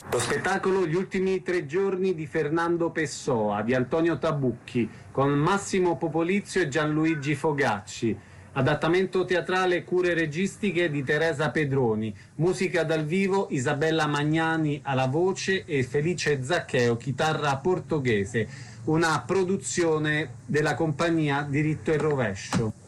Lo spettacolo Gli ultimi 3 giorni di Fernando Pessoa di Antonio Tabucchi con Massimo Popolizio e Gianluigi Fogacci. Adattamento teatrale cure registiche di Teresa Pedroni, musica dal vivo Isabella Magnani alla voce e Felice Zaccheo chitarra portoghese, una produzione della compagnia Diritto e Rovescio.